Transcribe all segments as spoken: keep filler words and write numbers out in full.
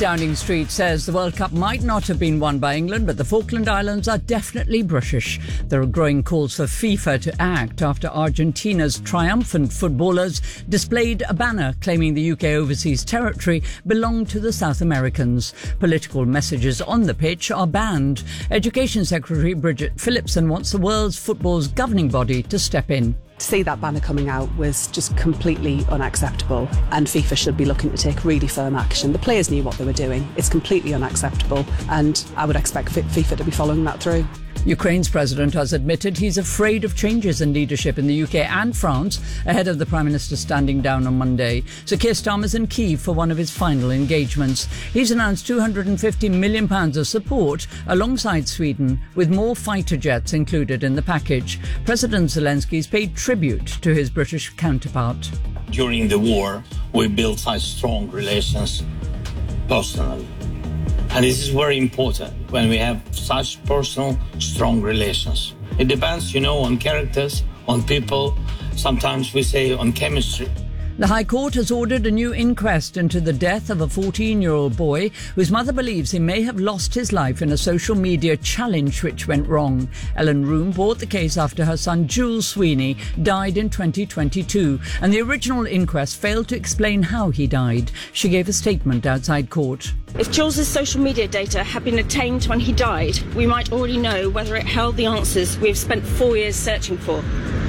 Downing Street says the World Cup might not have been won by England, but the Falkland Islands are definitely British. There are growing calls for FIFA to act after Argentina's triumphant footballers displayed a banner claiming the U K overseas territory belonged to the South Americans. Political messages on the pitch are banned. Education Secretary Bridget Phillipson wants the world's football's governing body to step in. To see that banner coming out was just completely unacceptable, and FIFA should be looking to take really firm action. The players knew what they were doing. It's completely unacceptable, and I would expect FIFA to be following that through. Ukraine's president has admitted he's afraid of changes in leadership in the U K and France ahead of the Prime Minister standing down on Monday. So Keir Starmer's in Kyiv for one of his final engagements. He's announced two hundred fifty million pounds of support alongside Sweden, with more fighter jets included in the package. President Zelensky's paid tribute to his British counterpart. During the war, we built such strong relations personally. And this is very important when we have such personal, strong relations. It depends, you know, on characters, on people. Sometimes we say on chemistry. The High Court has ordered a new inquest into the death of a fourteen-year-old boy whose mother believes he may have lost his life in a social media challenge which went wrong. Ellen Room brought the case after her son Jules Sweeney died in twenty twenty-two, and the original inquest failed to explain how he died. She gave a statement outside court. If Jules' social media data had been obtained when he died, we might already know whether it held the answers we have spent four years searching for.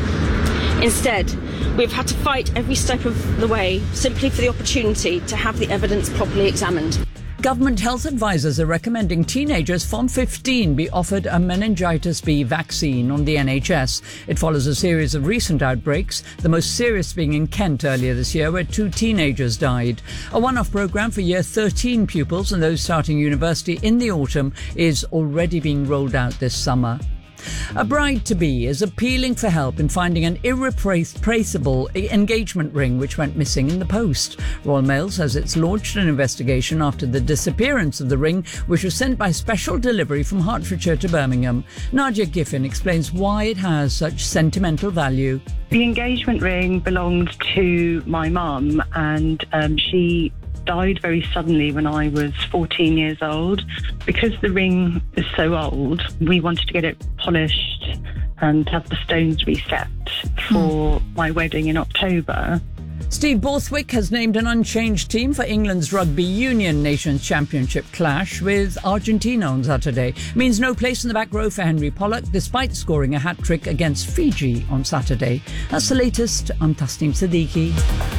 Instead, we've had to fight every step of the way simply for the opportunity to have the evidence properly examined. Government health advisors are recommending teenagers from fifteen be offered a meningitis B vaccine on the N H S. It follows a series of recent outbreaks, the most serious being in Kent earlier this year, where two teenagers died. A one-off programme for year thirteen pupils and those starting university in the autumn is already being rolled out this summer. A bride-to-be is appealing for help in finding an irreplaceable engagement ring which went missing in the post. Royal Mail says it's launched an investigation after the disappearance of the ring, which was sent by special delivery from Hertfordshire to Birmingham. Nadia Giffen explains why it has such sentimental value. The engagement ring belonged to my mum, and um, she died very suddenly when I was fourteen years old. Because the ring is so old, we wanted to get it polished and have the stones reset for mm. my wedding in October. Steve Borthwick has named an unchanged team for England's Rugby Union Nations Championship clash with Argentina on Saturday. Means no place in the back row for Henry Pollock, despite scoring a hat-trick against Fiji on Saturday. That's the latest. I'm Tasneem Siddiqui.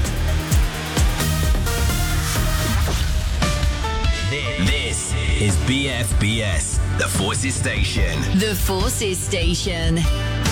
This is B F B S, the Forces Station. The Forces Station.